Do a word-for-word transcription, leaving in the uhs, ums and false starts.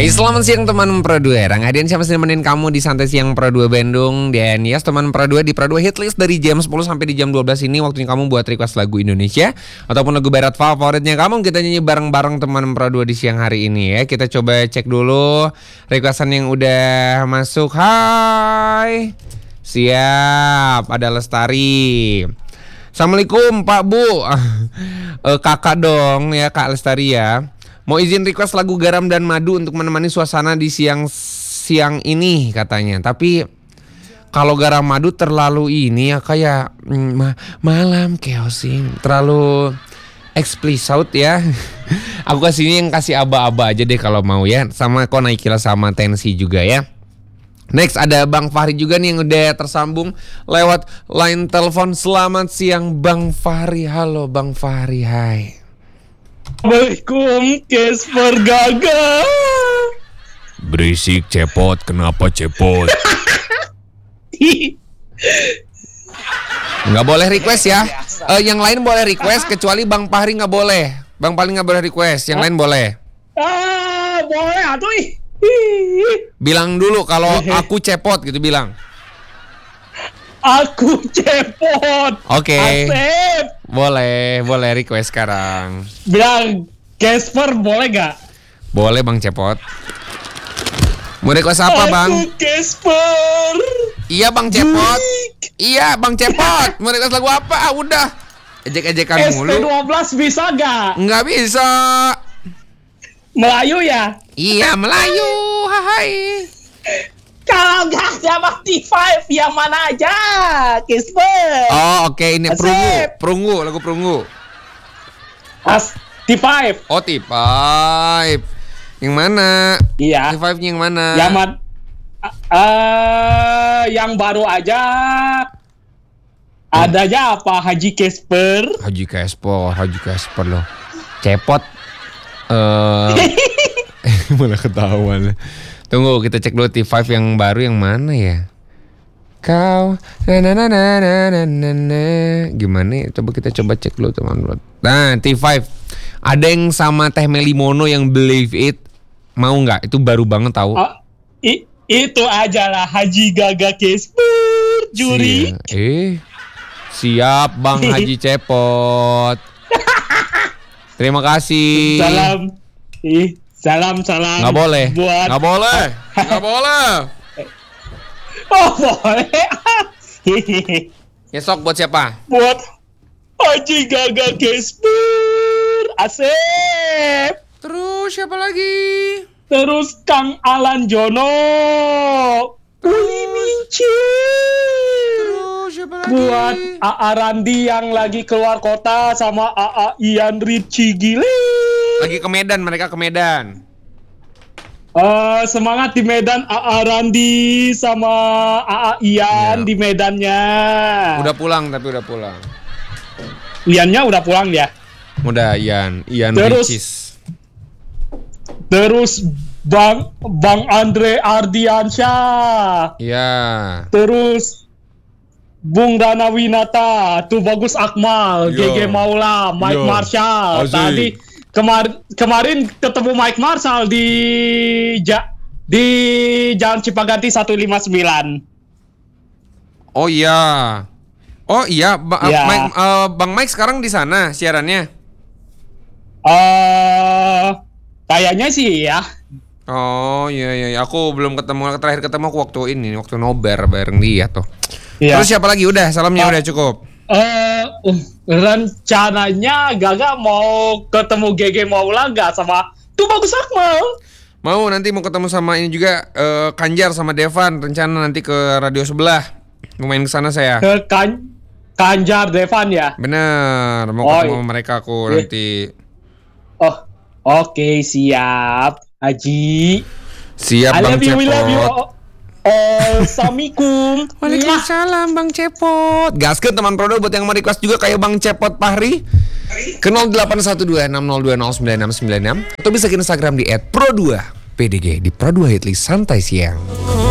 Hai, selamat siang teman Pro dua. Rang Adian siapa sih nemenin kamu di Santai Siang Pro dua Bandung. Dan yes teman Pro dua di Pro dua Hitlist dari jam sepuluh sampai di jam dua belas ini waktunya kamu buat request lagu Indonesia ataupun lagu barat favoritnya kamu. Kita nyanyi bareng-bareng teman Pro dua di siang hari ini ya. Kita coba cek dulu requestan yang udah masuk. Hai. Siap, ada Lestari. Assalamualaikum Pak Bu. uh, Kakak dong ya, Kak Lestari ya. Mau izin request lagu Garam dan Madu untuk menemani suasana di siang siang ini katanya. Tapi kalau Garam Madu terlalu ini ya kayak mm, ma- malam chaosing, terlalu explicit ya. Aku kasih yang kasih aba-aba aja deh kalau mau ya. Sama kok Naikila sama Tensi juga ya. Next ada Bang Fahri juga nih yang udah tersambung lewat line telepon. Selamat siang Bang Fahri. Halo Bang Fahri, hai. Assalamualaikum, Casper Gaga. Berisik cepot, kenapa cepot? Nggak boleh request ya. Uh, yang lain boleh request kecuali Bang Fahri nggak boleh. Bang Fahri nggak boleh request, yang lain boleh. Ah, boleh atuh ih. Bilang dulu kalau aku cepot gitu bilang. Aku cepot. Oke. Okay. Asep. Boleh, boleh request sekarang. Bilang Casper boleh gak? Boleh Bang Cepot. Mau request apa Bang? Aku Casper. Iya Bang Cepot. Iya Bang Cepot. Mau request lagu apa? Ah, udah. Ejek-ejekan mulu. S P dua belas bisa gak? Nggak bisa. Melayu ya? Iya Melayu. Hai. Kalau gak ada T lima yang mana aja, Casper. Oh oke, okay. Ini Asep. Perunggu, Perunggu, lagu Perunggu. As T lima. Oh T lima. Yang mana? Iya. T lima yang mana? Yang man, uh, yang baru aja. Hmm. Adanya apa? Haji Casper. Haji Casper, Haji Casper loh. Cepot. Eh, uh, malah ketahuan. Tunggu kita cek dulu T lima yang baru yang mana ya? Kau na na na na na na na. Gimana? Coba kita coba cek dulu teman-teman. Nah T lima ada yang sama Teh Melimono yang Believe It. Mau nggak? Itu baru banget tahu. Oh, i- itu aja lah Haji Gaga Casper juri. Siap. Eh siap Bang Haji Cepot. Terima kasih. Salam. Ih. Salam salam. Nggak boleh. Buat. Nggak boleh. Nggak boleh. Oh boleh. Ya sok buat siapa? Buat Haji Gaga Casper. Asep. Terus siapa lagi? Terus Kang Alan Jono. Uli Mincir. Terus siapa lagi? Buat A A Randi yang lagi keluar kota sama A A Ian Ricci Gile. Lagi ke Medan, mereka ke Medan. Uh, semangat di Medan A A Randi sama A A Ian ya. Di Medannya. Udah pulang tapi udah pulang. Iannya udah pulang ya. Udah Ian, Ian Terus, Ricis. Terus Bang Bang Andre Ardiansyah. Iya. Terus Bung Rana Winata, tuh bagus Akmal, Yo. G G Maula, Mike Yo. Marshall. Asik. Tadi Kemar- kemarin ketemu Mike Marshall di ja- di Jalan Cipaganti seratus lima puluh sembilan. Oh iya. Oh iya, ba- Ya. Mike, uh, Bang Mike sekarang di sana siarannya. Eh, uh, kayaknya sih ya. Oh iya iya, iya. Aku belum ketemu, terakhir ketemu aku waktu ini, waktu nobar bareng dia tuh. Ya. Terus siapa lagi? Udah, salamnya Oh. udah cukup. Eh, uh, rencananya Gaga mau ketemu G G Maula nggak sama tuh bagus Akmal. Mau nanti mau ketemu sama ini juga uh, Kanjar sama Devan, rencana nanti ke radio sebelah. Mau main ke sana saya. Ke kan Kanjar Devan ya. Bener, mau Oh, ketemu iya. sama mereka aku Iya. nanti. Oh, oke okay, siap, Haji. Siap I Bang love you, we love you. Cepot. Oh, Assalamualaikum. Waalaikumsalam Bang Cepot. Gaskeun teman Prodo buat yang mau request juga kayak Bang Cepot Fahri ke nol delapan satu dua enam nol dua nol sembilan enam sembilan enam atau bisa ke Instagram di et pro dua p d g di Pro dua Hitlist Santai Siang.